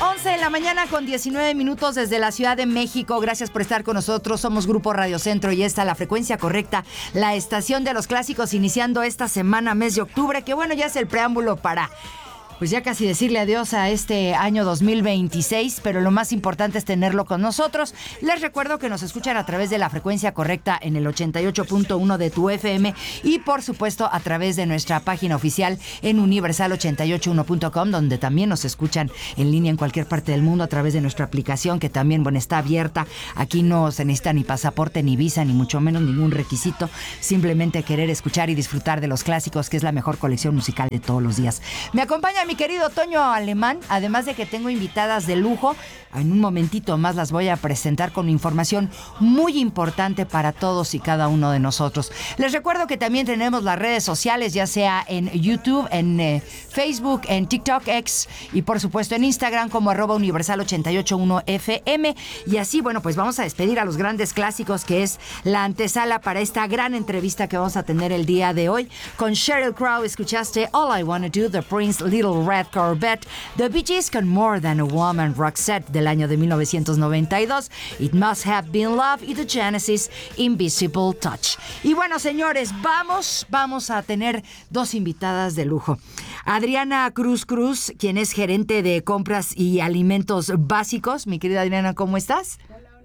11 de la mañana con 19 minutos desde la Ciudad de México. Gracias por estar con nosotros. Somos Grupo Radio Centro y esta la frecuencia correcta, la estación de los clásicos, iniciando esta semana, mes de octubre, que bueno, ya es el preámbulo para... pues ya casi decirle adiós a este año 2026, pero lo más importante es tenerlo con nosotros. Les recuerdo que nos escuchan a través de la frecuencia correcta en el 88.1 de tu FM y por supuesto a través de nuestra página oficial en universal881.com, donde también nos escuchan en línea en cualquier parte del mundo a través de nuestra aplicación, que también, bueno, está abierta. Aquí no se necesita ni pasaporte, ni visa, ni mucho menos ningún requisito. Simplemente querer escuchar y disfrutar de los clásicos, que es la mejor colección musical de todos los días. Me acompaña mi querido Toño Alemán, además de que tengo invitadas de lujo. En un momentito más las voy a presentar con información muy importante para todos y cada uno de nosotros. Les recuerdo que también tenemos las redes sociales, ya sea en YouTube, en Facebook, en TikTok, X y por supuesto en Instagram como @universal881fm. Y así, bueno, pues vamos a despedir a los grandes clásicos, que es la antesala para esta gran entrevista que vamos a tener el día de hoy. Con Sheryl Crow escuchaste All I Wanna Do, The Prince, Little Red Corvette, The Bee Gees con More Than a Woman, Roxette del año de 1992, It Must Have Been Love y The Genesis, Invisible Touch. Y bueno, señores, vamos a tener dos invitadas de lujo. Adriana Cruz, quien es gerente de compras y alimentos básicos. Mi querida Adriana, ¿cómo estás?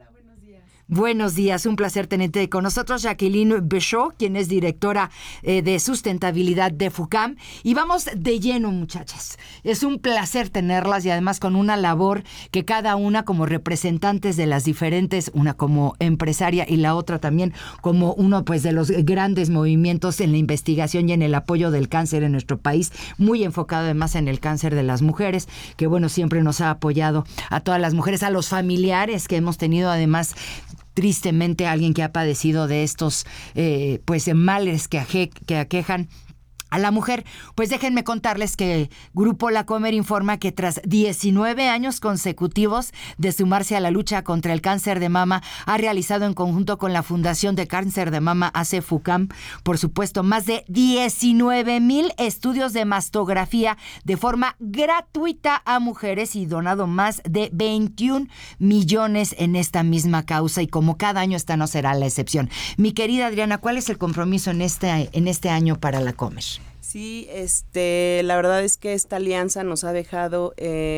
Buenos días, un placer tenerte con nosotros. Jacqueline Bechot, quien es directora de sustentabilidad de FUCAM. Y vamos de lleno, muchachas. Es un placer tenerlas y además con una labor que cada una como representantes de las diferentes, una como empresaria y la otra también como uno pues de los grandes movimientos en la investigación y en el apoyo del cáncer en nuestro país, muy enfocado además en el cáncer de las mujeres, que bueno, siempre nos ha apoyado a todas las mujeres, a los familiares que hemos tenido además. Tristemente, alguien que ha padecido de estos pues males que aquejan a la mujer. Pues déjenme contarles que Grupo La Comer informa que tras 19 años consecutivos de sumarse a la lucha contra el cáncer de mama, ha realizado en conjunto con la Fundación de Cáncer de Mama AC FUCAM, por supuesto, más de 19,000 estudios de mastografía de forma gratuita a mujeres y donado más de 21 millones en esta misma causa, y como cada año esta no será la excepción. Mi querida Adriana, ¿cuál es el compromiso en este año para La Comer? Sí, la verdad es que esta alianza nos ha dejado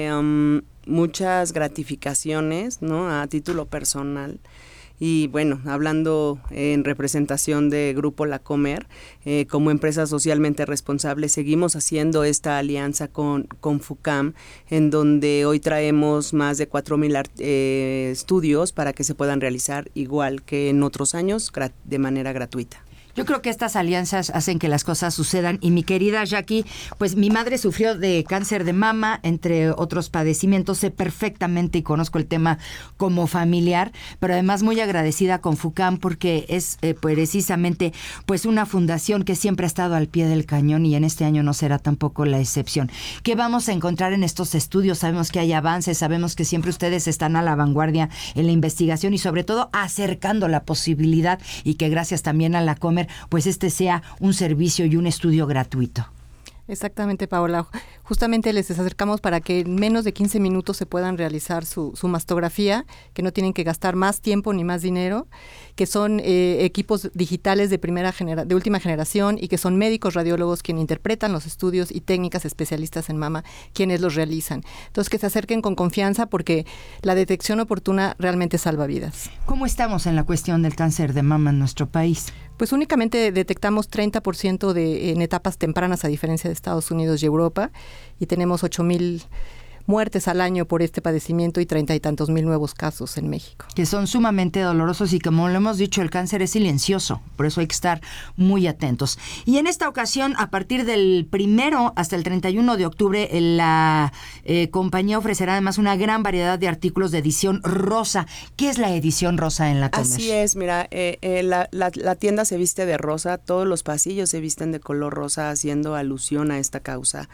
muchas gratificaciones, ¿no? A título personal. Y bueno, hablando en representación de Grupo La Comer, como empresa socialmente responsable, seguimos haciendo esta alianza con FUCAM, en donde hoy traemos más de 4,000 estudios para que se puedan realizar igual que en otros años de manera gratuita. Yo creo que estas alianzas hacen que las cosas sucedan. Y mi querida Jackie, pues mi madre sufrió de cáncer de mama, entre otros padecimientos. Sé perfectamente y conozco el tema como familiar, pero además muy agradecida con FUCAM porque es precisamente pues una fundación que siempre ha estado al pie del cañón, y en este año no será tampoco la excepción. ¿Qué vamos a encontrar en estos estudios? Sabemos que hay avances, sabemos que siempre ustedes están a la vanguardia en la investigación y sobre todo acercando la posibilidad, y que gracias también a La Comer pues sea un servicio y un estudio gratuito. Exactamente, Paola. Justamente les acercamos para que en menos de 15 minutos se puedan realizar su mastografía, que no tienen que gastar más tiempo ni más dinero, que son equipos digitales de última generación, y que son médicos radiólogos quienes interpretan los estudios y técnicas especialistas en mama quienes los realizan. Entonces, que se acerquen con confianza porque la detección oportuna realmente salva vidas. ¿Cómo estamos en la cuestión del cáncer de mama en nuestro país? Pues únicamente detectamos 30% en etapas tempranas, a diferencia de Estados Unidos y Europa, y tenemos 8,000 muertes al año por este padecimiento y 30 y tantos mil nuevos casos en México. Que son sumamente dolorosos, y como lo hemos dicho, el cáncer es silencioso, por eso hay que estar muy atentos. Y en esta ocasión, a partir del 1 hasta el 31 de octubre, la compañía ofrecerá además una gran variedad de artículos de edición rosa. ¿Qué es la edición rosa en La Comer? Así es, mira, la tienda se viste de rosa, todos los pasillos se visten de color rosa, haciendo alusión a esta causa.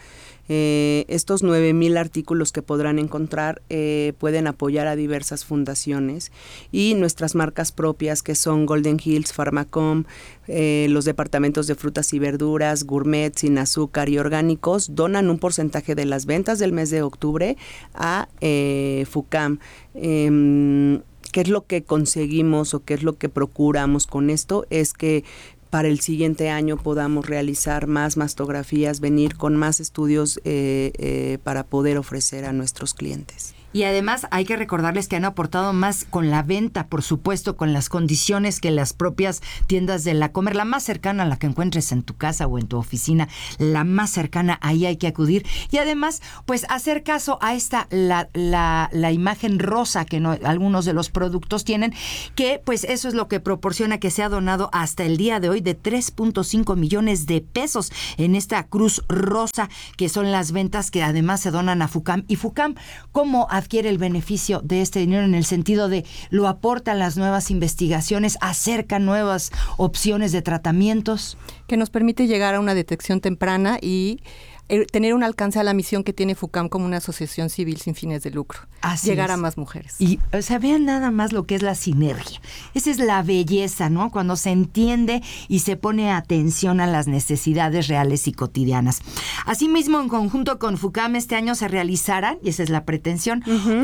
Estos 9,000 artículos que podrán encontrar pueden apoyar a diversas fundaciones y nuestras marcas propias que son Golden Hills, Pharmacom, los departamentos de frutas y verduras, gourmet, sin azúcar y orgánicos, donan un porcentaje de las ventas del mes de octubre a FUCAM. ¿Qué es lo que conseguimos o qué es lo que procuramos con esto? Es que para el siguiente año podamos realizar más mastografías, venir con más estudios para poder ofrecer a nuestros clientes. Y además hay que recordarles que han aportado más con la venta, por supuesto, con las condiciones que las propias tiendas de La Comer, la más cercana a la que encuentres en tu casa o en tu oficina, la más cercana, ahí hay que acudir. Y además, pues hacer caso a esta, la imagen rosa que algunos de los productos tienen, que pues eso es lo que proporciona que se ha donado hasta el día de hoy de 3.5 millones de pesos en esta Cruz Rosa, que son las ventas que además se donan a FUCAM. Y FUCAM, ¿cómo adquiere el beneficio de este dinero? En el sentido de lo aportan las nuevas investigaciones, acerca nuevas opciones de tratamientos. Que nos permite llegar a una detección temprana y tener un alcance a la misión que tiene FUCAM como una asociación civil sin fines de lucro. Así llegar es. A más mujeres. Y, o sea, vean nada más lo que es la sinergia. Esa es la belleza, ¿no? Cuando se entiende y se pone atención a las necesidades reales y cotidianas. Asimismo, en conjunto con FUCAM, este año se realizarán, y esa es la pretensión,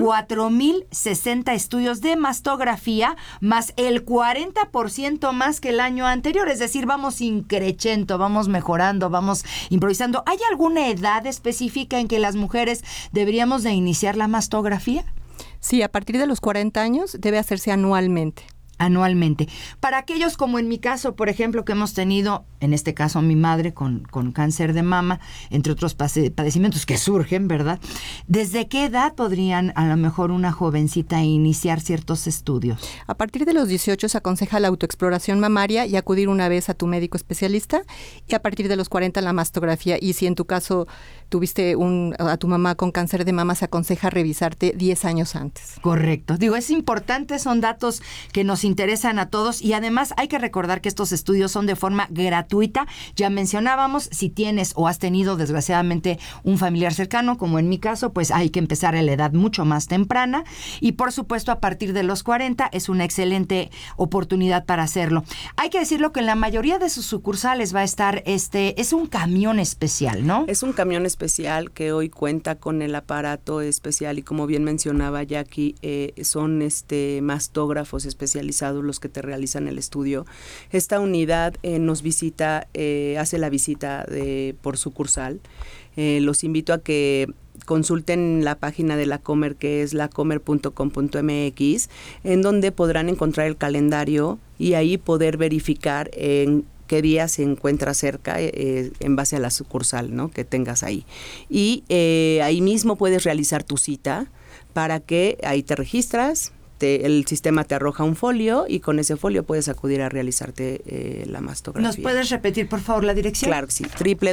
4,060 estudios de mastografía, más el 40% más que el año anterior. Es decir, vamos increchendo, vamos mejorando, vamos improvisando. ¿Hay alguna edad específica en que las mujeres deberíamos de iniciar la mastografía? Sí, a partir de los 40 años debe hacerse anualmente. Anualmente. Para aquellos como en mi caso, por ejemplo, que hemos tenido, en este caso mi madre con cáncer de mama, entre otros padecimientos que surgen, ¿verdad? ¿Desde qué edad podrían a lo mejor una jovencita iniciar ciertos estudios? A partir de los 18 se aconseja la autoexploración mamaria y acudir una vez a tu médico especialista, y a partir de los 40 la mastografía. Y si en tu caso tuviste a tu mamá con cáncer de mama, se aconseja revisarte 10 años antes. Correcto. Digo, es importante, son datos que nos interesan a todos, y además hay que recordar que estos estudios son de forma gratuita. Ya mencionábamos, si tienes o has tenido desgraciadamente un familiar cercano, como en mi caso, pues hay que empezar a la edad mucho más temprana, y por supuesto a partir de los 40 es una excelente oportunidad para hacerlo. Hay que decirlo que en la mayoría de sus sucursales va a estar es un camión especial, ¿no? Es un camión especial que hoy cuenta con el aparato especial, y como bien mencionaba Jackie, son mastógrafos especializados los que te realizan el estudio. Esta unidad nos visita, hace la visita por sucursal. Los invito a que consulten la página de La Comer, que es lacomer.com.mx, en donde podrán encontrar el calendario y ahí poder verificar en qué día se encuentra cerca en base a la sucursal, ¿no?, que tengas ahí. Y ahí mismo puedes realizar tu cita para que ahí te registras, el sistema te arroja un folio y con ese folio puedes acudir a realizarte la mastografía. ¿Nos puedes repetir, por favor, la dirección? Claro que sí,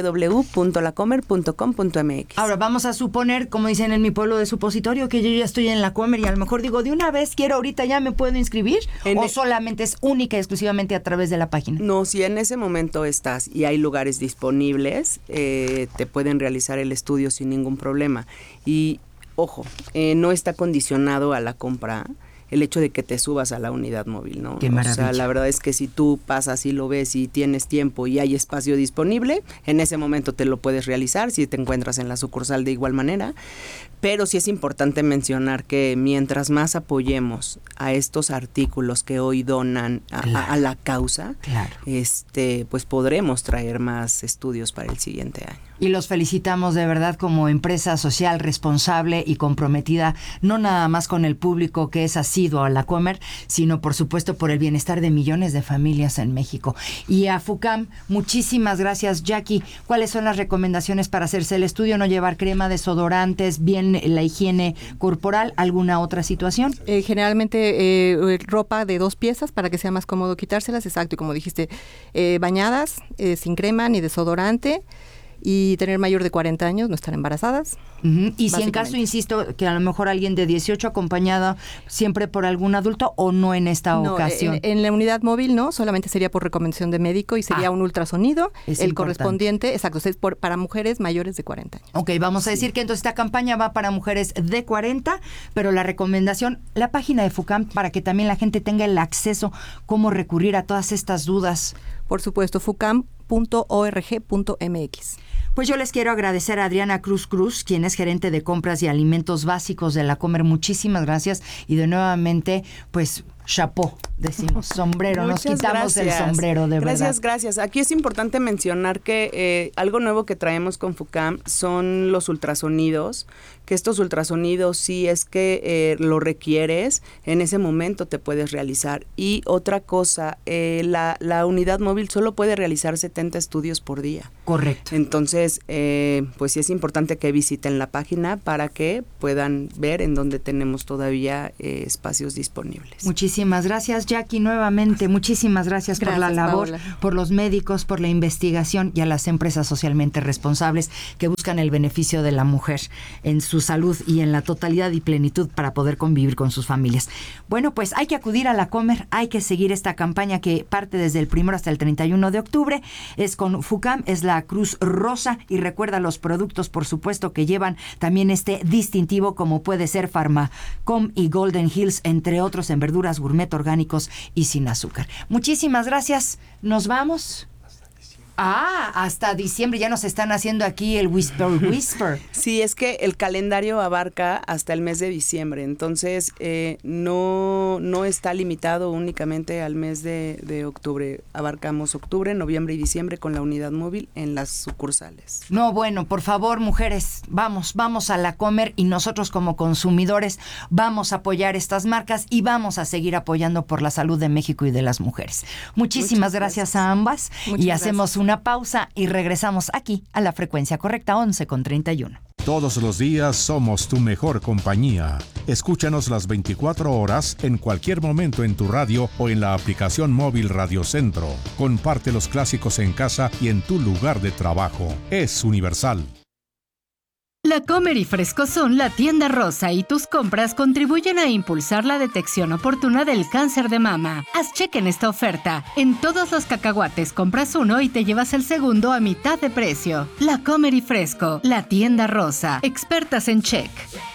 www.lacomer.com.mx. Ahora, vamos a suponer, como dicen en mi pueblo de supositorio, que yo ya estoy en La Comer y a lo mejor digo, de una vez quiero ahorita, ¿ya me puedo inscribir? ¿O solamente es única y exclusivamente a través de la página? No, si en ese momento estás y hay lugares disponibles, te pueden realizar el estudio sin ningún problema. Y, ojo, no está condicionado a la compra el hecho de que te subas a la unidad móvil, ¿no? Qué maravilla. O sea, la verdad es que si tú pasas y lo ves y tienes tiempo y hay espacio disponible, en ese momento te lo puedes realizar, si te encuentras en la sucursal de igual manera. Pero sí es importante mencionar que mientras más apoyemos a estos artículos que hoy donan a la causa, pues podremos traer más estudios para el siguiente año. Y los felicitamos de verdad como empresa social responsable y comprometida, no nada más con el público que es asiduo a La Comer, sino por supuesto por el bienestar de millones de familias en México. Y a FUCAM, muchísimas gracias. Jackie, ¿cuáles son las recomendaciones para hacerse el estudio? ¿No llevar crema, desodorantes, bien la higiene corporal? ¿Alguna otra situación? Generalmente ropa de 2 piezas para que sea más cómodo quitárselas, exacto, y como dijiste, bañadas, sin crema ni desodorante. y tener mayor de 40 años, no estar embarazadas. Y si en caso, insisto, que a lo mejor alguien de 18 acompañada siempre por algún adulto o no en esta ocasión. En la unidad móvil no, solamente sería por recomendación de médico y sería un ultrasonido, el correspondiente, exacto, es para mujeres mayores de 40 años. Ok, vamos a decir que entonces esta campaña va para mujeres de 40, pero la recomendación, la página de FUCAM, para que también la gente tenga el acceso, cómo recurrir a todas estas dudas. Por supuesto, fucam.org.mx. Pues yo les quiero agradecer a Adriana Cruz, quien es gerente de compras y alimentos básicos de La Comer. Muchísimas gracias y de nuevamente, pues, chapó, decimos, sombrero. Nos quitamos el sombrero, de verdad. Gracias. Aquí es importante mencionar que algo nuevo que traemos con FUCAM son los ultrasonidos, que estos ultrasonidos, si es que lo requieres, en ese momento te puedes realizar. Y otra cosa, la unidad móvil solo puede realizar 70 estudios por día. Correcto. Entonces, pues sí es importante que visiten la página para que puedan ver en dónde tenemos todavía espacios disponibles. Muchísimas gracias, Jackie, nuevamente. Muchísimas gracias por la labor, Paola, por los médicos, por la investigación y a las empresas socialmente responsables que buscan el beneficio de la mujer en su salud y en la totalidad y plenitud para poder convivir con sus familias. Bueno, pues hay que acudir a La Comer, hay que seguir esta campaña que parte desde el 1 hasta el 31 de octubre. Es con FUCAM, es la Cruz Rosa, y recuerda los productos, por supuesto, que llevan también este distintivo, como puede ser Pharmacom y Golden Hills, entre otros, en verduras gourmet, orgánicos y sin azúcar. Muchísimas gracias. Nos vamos. Hasta diciembre. Ya nos están haciendo aquí el whisper. Sí, es que el calendario abarca hasta el mes de diciembre, entonces no está limitado únicamente al mes de octubre. Abarcamos octubre, noviembre y diciembre con la unidad móvil en las sucursales. No, bueno, por favor, mujeres, vamos a La Comer, y nosotros como consumidores vamos a apoyar estas marcas y vamos a seguir apoyando por la salud de México y de las mujeres. Muchísimas gracias a ambas. Muchas y hacemos una pausa y regresamos aquí a la frecuencia correcta 11:31. Todos los días somos tu mejor compañía. Escúchanos las 24 horas en cualquier momento en tu radio o en la aplicación móvil Radio Centro. Comparte los clásicos en casa y en tu lugar de trabajo. Es universal. La Comer y Fresco son la tienda rosa, y tus compras contribuyen a impulsar la detección oportuna del cáncer de mama. Haz cheque en esta oferta. En todos los cacahuates compras uno y te llevas el segundo a mitad de precio. La Comer y Fresco, la tienda rosa. Expertas en check.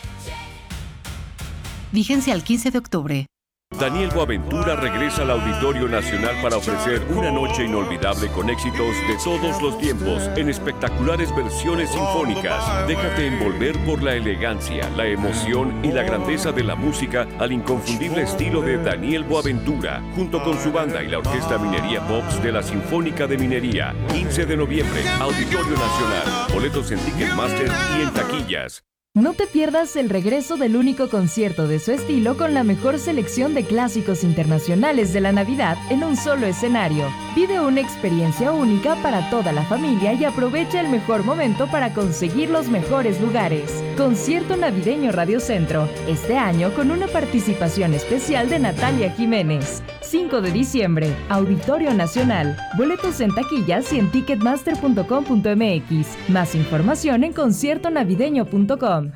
Vigencia al 15 de octubre. Daniel Boaventura regresa al Auditorio Nacional para ofrecer una noche inolvidable con éxitos de todos los tiempos en espectaculares versiones sinfónicas. Déjate envolver por la elegancia, la emoción y la grandeza de la música al inconfundible estilo de Daniel Boaventura, junto con su banda y la Orquesta Minería Pops de la Sinfónica de Minería. 15 de noviembre, Auditorio Nacional. Boletos en Ticketmaster y en taquillas. No te pierdas el regreso del único concierto de su estilo con la mejor selección de clásicos internacionales de la Navidad en un solo escenario. Vive una experiencia única para toda la familia y aprovecha el mejor momento para conseguir los mejores lugares. Concierto navideño Radio Centro, este año con una participación especial de Natalia Jiménez. 5 de diciembre, Auditorio Nacional. Boletos en taquillas y en ticketmaster.com.mx. Más información en conciertonavideño.com.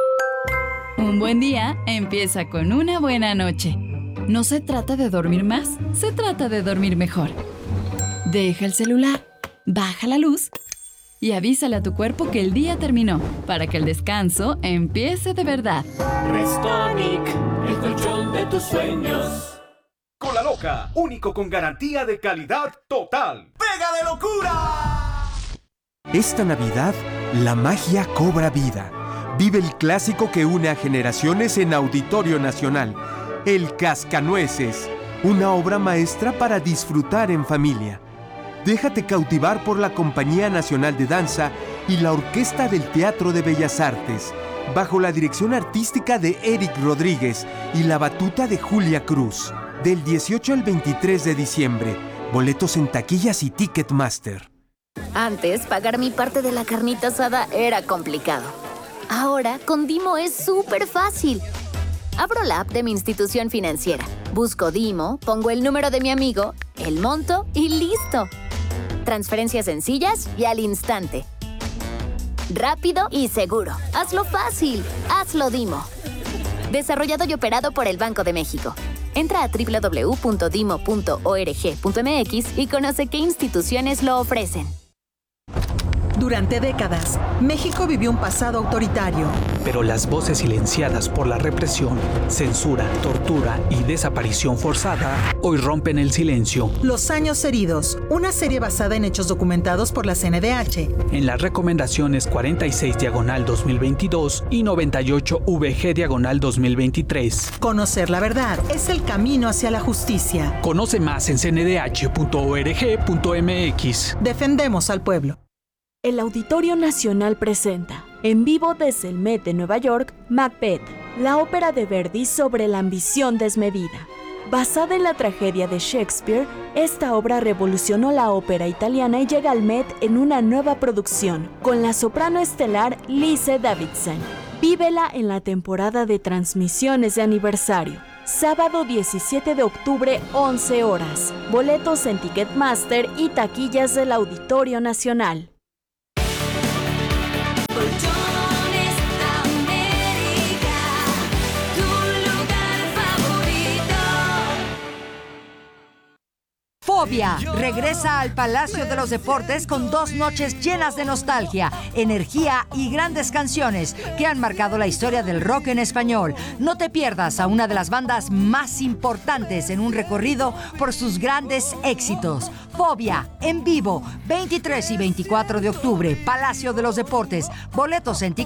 Un buen día empieza con una buena noche. No se trata de dormir más, se trata de dormir mejor. Deja el celular, baja la luz y avísale a tu cuerpo que el día terminó, para que el descanso empiece de verdad. Restonic, el colchón de tus sueños. Cola Loca, único con garantía de calidad total. ¡Pega de locura! Esta Navidad, la magia cobra vida. Vive el clásico que une a generaciones en Auditorio Nacional, El Cascanueces, una obra maestra para disfrutar en familia. Déjate cautivar por la Compañía Nacional de Danza y la Orquesta del Teatro de Bellas Artes, bajo la dirección artística de Eric Rodríguez y la batuta de Julia Cruz. Del 18 al 23 de diciembre. Boletos en taquillas y Ticketmaster. Antes, pagar mi parte de la carnita asada era complicado. Ahora, con Dimo es súper fácil. Abro la app de mi institución financiera, busco Dimo, pongo el número de mi amigo, el monto y ¡listo! Transferencias sencillas y al instante. rápido y seguro. Hazlo fácil. Hazlo Dimo. Desarrollado y operado por el Banco de México. Entra a www.dimo.org.mx y conoce qué instituciones lo ofrecen. Durante décadas, México vivió un pasado autoritario. Pero las voces silenciadas por la represión, censura, tortura y desaparición forzada hoy rompen el silencio. Los años heridos, una serie basada en hechos documentados por la CNDH. En las recomendaciones 46/2022 y 98/VG/2023. Conocer la verdad es el camino hacia la justicia. Conoce más en cndh.org.mx. Defendemos al pueblo. El Auditorio Nacional presenta, en vivo desde el Met de Nueva York, Macbeth, la ópera de Verdi sobre la ambición desmedida. Basada en la tragedia de Shakespeare, esta obra revolucionó la ópera italiana y llega al Met en una nueva producción, con la soprano estelar Lise Davidson. Vívela en la temporada de transmisiones de aniversario. Sábado 17 de octubre, 11 horas. Boletos en Ticketmaster y taquillas del Auditorio Nacional. Colchones América, tu lugar favorito. Fobia regresa al Palacio de los Deportes con 2 noches llenas de nostalgia, energía y grandes canciones que han marcado la historia del rock en español. No te pierdas a una de las bandas más importantes en un recorrido por sus grandes éxitos. Fobia, en vivo, 23 y 24 de octubre, Palacio de los Deportes. Boletos en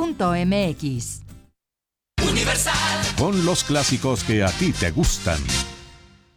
ticketmaster.com.mx. Con los clásicos que a ti te gustan.